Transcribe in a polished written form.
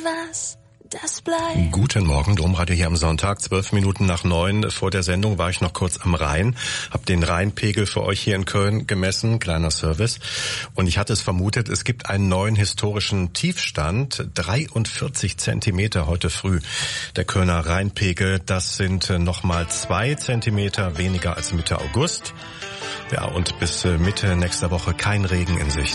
was das bleibt. Guten Morgen, Domradio hier am Sonntag, 8:12 vor der Sendung war ich noch kurz am Rhein, habe den Rheinpegel für euch hier in Köln gemessen, kleiner Service. Und ich hatte es vermutet, es gibt einen neuen historischen Tiefstand, 43 Zentimeter heute früh. Der Kölner Rheinpegel, das sind nochmal 2 Zentimeter weniger als Mitte August. Ja, und bis Mitte nächster Woche kein Regen in Sicht.